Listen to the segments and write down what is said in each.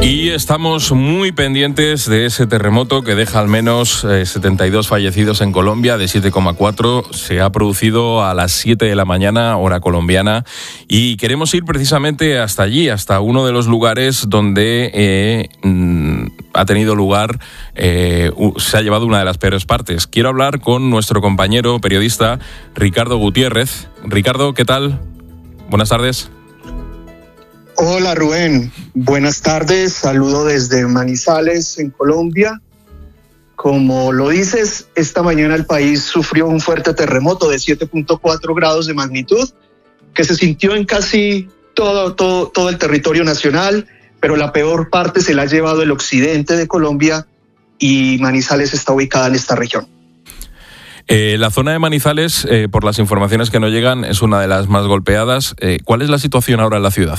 Y estamos muy pendientes de ese terremoto que deja al menos 72 fallecidos en Colombia, de 7,4. Se ha producido a las 7 de la mañana, hora colombiana, y queremos ir precisamente hasta allí, hasta uno de los lugares donde ha tenido lugar, se ha llevado una de las peores partes. Quiero hablar con nuestro compañero periodista Ricardo Gutiérrez. Ricardo, ¿qué tal? Buenas tardes. Hola Rubén, buenas tardes, saludo desde Manizales en Colombia. Como lo dices, esta mañana el país sufrió un fuerte terremoto de 7.4 grados de magnitud que se sintió en casi todo el territorio nacional, pero la peor parte se la ha llevado el occidente de Colombia y Manizales está ubicada en esta región. La zona de Manizales, por las informaciones que nos llegan, es una de las más golpeadas. ¿Cuál es la situación ahora en la ciudad?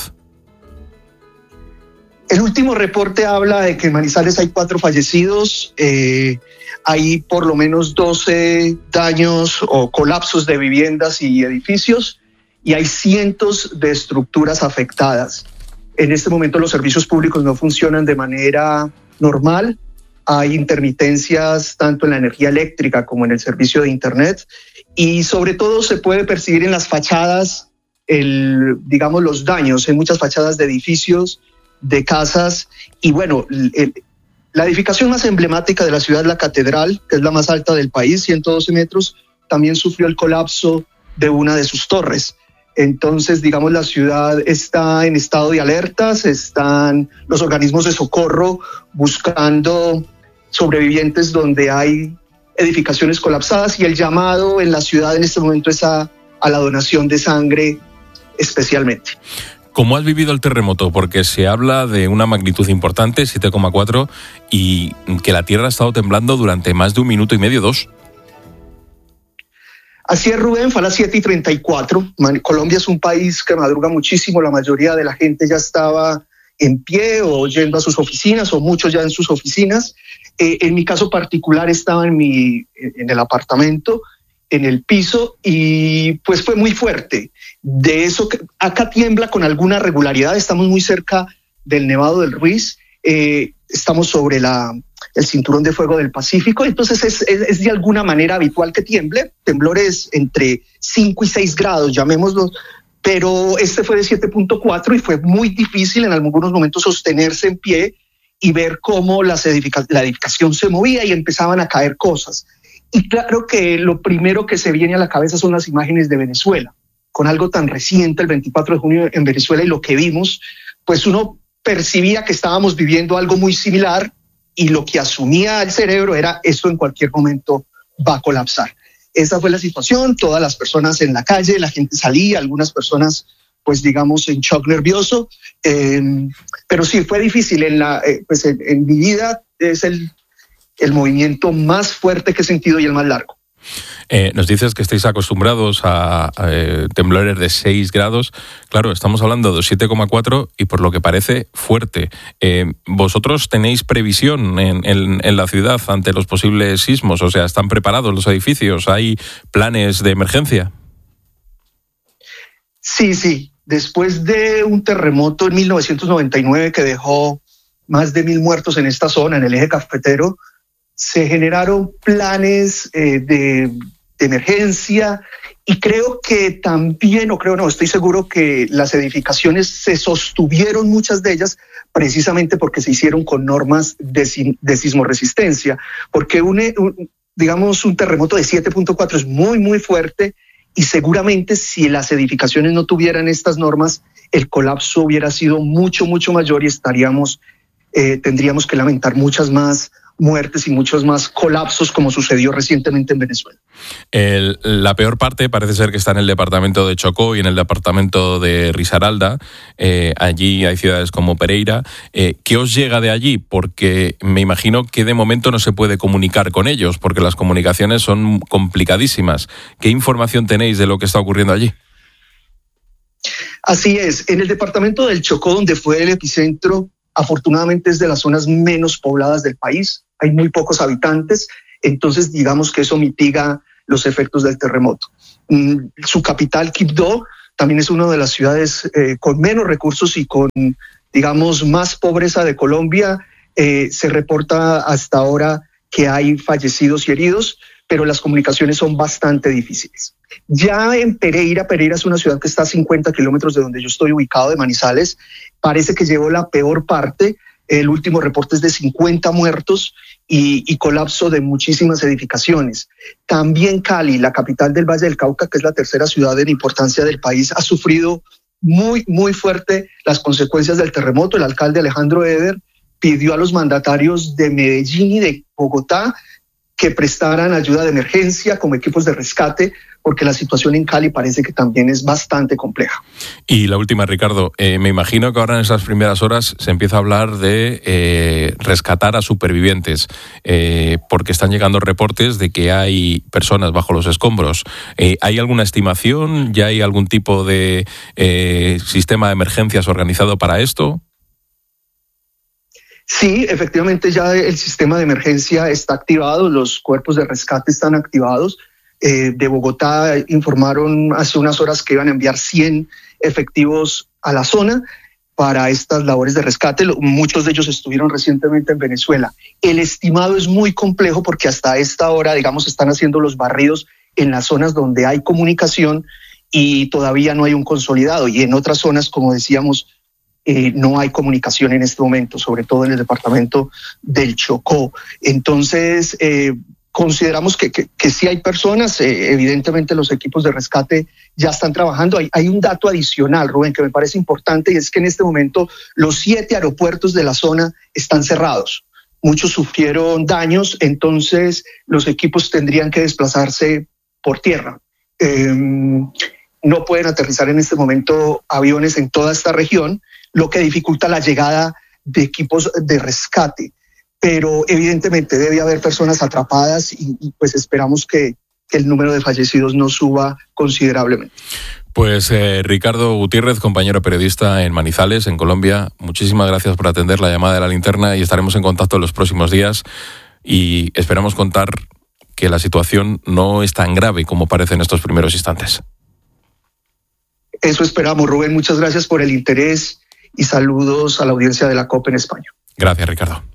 El último reporte habla de que en Manizales hay 4 fallecidos, hay por lo menos 12 daños o colapsos de viviendas y edificios y hay cientos de estructuras afectadas. En este momento los servicios públicos no funcionan de manera normal, hay intermitencias tanto en la energía eléctrica como en el servicio de internet y sobre todo se puede percibir en las fachadas, los daños en muchas fachadas de edificios, de casas y bueno, la edificación más emblemática de la ciudad, la catedral, que es la más alta del país, 112 metros, también sufrió el colapso de una de sus torres. Entonces, la ciudad está en estado de alertas, están los organismos de socorro buscando sobrevivientes donde hay edificaciones colapsadas y el llamado en la ciudad en este momento es a la donación de sangre especialmente. ¿Cómo has vivido el terremoto? Porque se habla de una magnitud importante, 7,4, y que la tierra ha estado temblando durante más de 1 minuto y medio, 2. Así es, Rubén, fue a las 7:34. Colombia es un país que madruga muchísimo, la mayoría de la gente ya estaba en pie o yendo a sus oficinas, o muchos ya en sus oficinas. En mi caso particular estaba en el apartamento, en el piso, y pues fue muy fuerte. De eso, acá tiembla con alguna regularidad, estamos muy cerca del Nevado del Ruiz, estamos sobre el cinturón de fuego del Pacífico, entonces es de alguna manera habitual que tiemble, temblores entre 5 y 6 grados, llamémoslo, pero este fue de 7.4 y fue muy difícil en algunos momentos sostenerse en pie y ver cómo la edificación se movía y empezaban a caer cosas. Y claro que lo primero que se viene a la cabeza son las imágenes de Venezuela. Con algo tan reciente, el 24 de junio en Venezuela, y lo que vimos, pues uno percibía que estábamos viviendo algo muy similar y lo que asumía el cerebro era esto en cualquier momento va a colapsar. Esa fue la situación, todas las personas en la calle, la gente salía, algunas personas pues en shock nervioso, pero sí fue difícil. En mi vida es el movimiento más fuerte que he sentido y el más largo. Nos dices que estáis acostumbrados a temblores de 6 grados. Claro, estamos hablando de 7,4 y por lo que parece fuerte. ¿Vosotros tenéis previsión en la ciudad ante los posibles sismos? O sea, ¿están preparados los edificios? ¿Hay planes de emergencia? Sí. Después de un terremoto en 1999 que dejó más de 1,000 muertos en esta zona, en el eje cafetero, se generaron planes de emergencia y creo que también, estoy seguro que las edificaciones se sostuvieron, muchas de ellas, precisamente porque se hicieron con normas de sismoresistencia, porque un terremoto de 7.4 es muy, muy fuerte y seguramente si las edificaciones no tuvieran estas normas, el colapso hubiera sido mucho, mucho mayor y tendríamos que lamentar muchas más muertes y muchos más colapsos como sucedió recientemente en Venezuela. La peor parte parece ser que está en el departamento de Chocó y en el departamento de Risaralda. Allí hay ciudades como Pereira. ¿Qué os llega de allí? Porque me imagino que de momento no se puede comunicar con ellos porque las comunicaciones son complicadísimas. ¿Qué información tenéis de lo que está ocurriendo allí? Así es. En el departamento del Chocó, donde fue el epicentro, afortunadamente es de las zonas menos pobladas del país, hay muy pocos habitantes, entonces digamos que eso mitiga los efectos del terremoto. Su capital, Quibdó, también es una de las ciudades con menos recursos y con digamos, más pobreza de Colombia. Se reporta hasta ahora que hay fallecidos y heridos, pero las comunicaciones son bastante difíciles. Ya en Pereira es una ciudad que está a 50 kilómetros de donde yo estoy ubicado, de Manizales, parece que llevó la peor parte. El último reporte es de 50 muertos y colapso de muchísimas edificaciones. También Cali, la capital del Valle del Cauca, que es la tercera ciudad en importancia del país, ha sufrido muy, muy fuerte las consecuencias del terremoto. El alcalde Alejandro Eder pidió a los mandatarios de Medellín y de Bogotá que prestaran ayuda de emergencia como equipos de rescate, porque la situación en Cali parece que también es bastante compleja. Y la última, Ricardo, me imagino que ahora en esas primeras horas se empieza a hablar de rescatar a supervivientes, porque están llegando reportes de que hay personas bajo los escombros. ¿Hay alguna estimación? ¿Ya hay algún tipo de sistema de emergencias organizado para esto? Sí, efectivamente ya el sistema de emergencia está activado, los cuerpos de rescate están activados. De Bogotá informaron hace unas horas que iban a enviar 100 efectivos a la zona para estas labores de rescate. Muchos de ellos estuvieron recientemente en Venezuela. El estimado es muy complejo porque hasta esta hora, digamos, están haciendo los barridos en las zonas donde hay comunicación y todavía no hay un consolidado. Y en otras zonas, como decíamos, no hay comunicación en este momento, sobre todo en el departamento del Chocó. Entonces, consideramos que sí hay personas, evidentemente los equipos de rescate ya están trabajando. Hay un dato adicional, Rubén, que me parece importante, y es que en este momento los 7 aeropuertos de la zona están cerrados. Muchos sufrieron daños, entonces los equipos tendrían que desplazarse por tierra. No pueden aterrizar en este momento aviones en toda esta región, lo que dificulta la llegada de equipos de rescate. Pero evidentemente debe haber personas atrapadas y pues esperamos que el número de fallecidos no suba considerablemente. Pues Ricardo Gutiérrez, compañero periodista en Manizales, en Colombia, muchísimas gracias por atender la llamada de La Linterna y estaremos en contacto en los próximos días y esperamos contar que la situación no es tan grave como parece en estos primeros instantes. Eso esperamos, Rubén. Muchas gracias por el interés y saludos a la audiencia de la COP en España. Gracias, Ricardo.